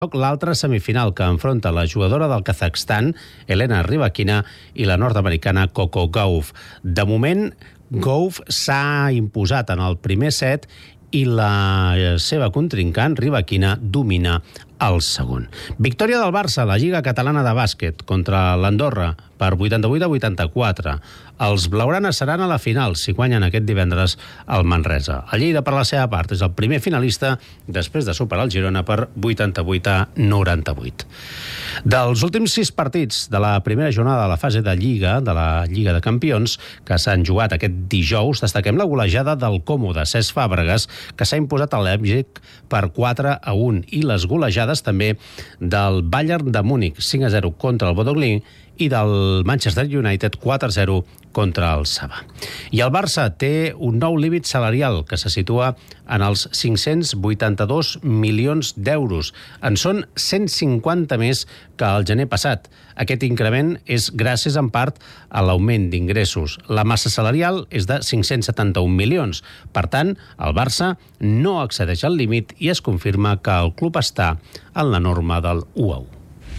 l'altra semifinal que enfronta la jugadora del Kazakhstan, Elena Rybakina, i la nord-americana Coco Gauff. De moment, Gauff s'ha imposat en el primer set i la seva contrincant, Rybakina, domina el segon. Victòria del Barça a la Lliga Catalana de Bàsquet contra l'Andorra per 88-84. Els blaugranes seran a la final si guanyen aquest divendres al Manresa. El Lleida, per la seva part, és el primer finalista després de superar el Girona per 88-98. Dels últims 6 partits de la primera jornada de la fase de Lliga, de la Lliga de Campions, que s'han jugat aquest dijous, destaquem la golejada del Como de Cesc Fàbregas, que s'ha imposat a Leipzig per 4-1, i les golejades també del Bayern de Múnich, 5-0 contra el Bodø Glimt, i del Manchester United 4-0 contra el Sabah. I el Barça té un nou límit salarial que se situa en els 582 milions d'euros. En són 150 més que el gener passat. Aquest increment és gràcies en part a l'augment d'ingressos. La massa salarial és de 571 milions. Per tant, el Barça no excedeix el límit i es confirma que el club està en la norma del 1-1.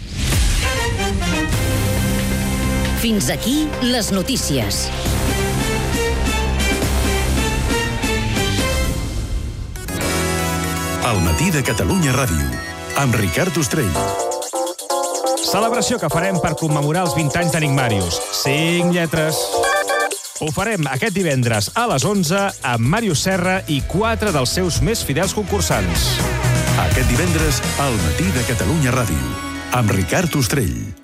Fins aquí les notícies. El matí de Catalunya Ràdio, amb Ricard Ostrell. Celebració que farem per commemorar els 20 anys d'Enigmàrius. 5 lletres. Ho farem aquest divendres a les 11 amb Màrius Serra i 4 dels seus més fidels concursants. Aquest divendres, al matí de Catalunya Ràdio, amb Ricard Ostrell.